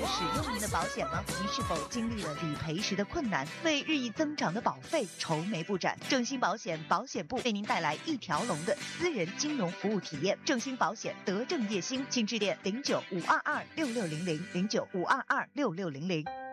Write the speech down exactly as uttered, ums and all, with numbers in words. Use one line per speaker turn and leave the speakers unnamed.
使用您的保险吗？您是否经历了理赔时的困难，为日益增长的保费愁眉不展？正兴保险保险部为您带来一条龙的私人金融服务体验。正兴保险德正业兴，请致电零九五二二六六零零零九五二二六六零零。